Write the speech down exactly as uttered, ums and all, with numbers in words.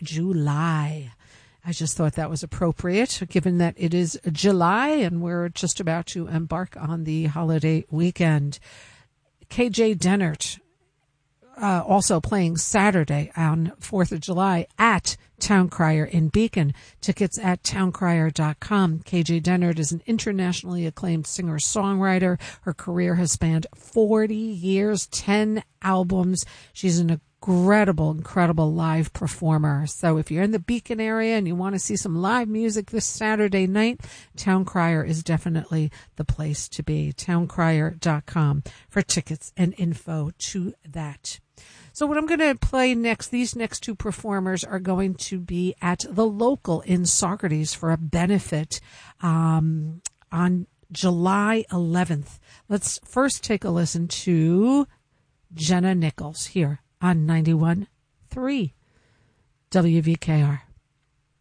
July. I just thought that was appropriate, given that it is July and we're just about to embark on the holiday weekend. K J Dennert, uh, also playing Saturday on fourth of July at Town Crier in Beacon. Tickets at town crier dot com. K J Dennert is an internationally acclaimed singer-songwriter. Her career has spanned forty years, ten albums. She's an incredible, incredible live performer. So if you're in the Beacon area and you want to see some live music this Saturday night, Town Crier is definitely the place to be. town crier dot com for tickets and info to that. So what I'm going to play next, these next two performers are going to be at the Local in Saugerties for a benefit um, on July eleventh. Let's first take a listen to Jenna Nichols here on ninety-one point three W V K R.